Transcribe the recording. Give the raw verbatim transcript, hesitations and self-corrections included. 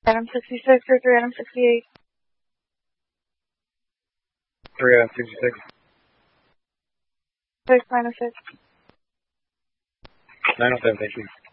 Item sixty-six or three item sixty-eight? three item sixty-six. six, nine oh six. nine oh seven, thank you.